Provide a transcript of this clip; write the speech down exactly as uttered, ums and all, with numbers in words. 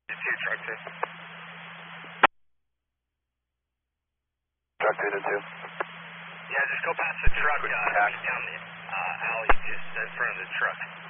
Two, truck two. Truck two to two. Yeah, just go past the truck, uh, down the uh, alley just in front of the truck.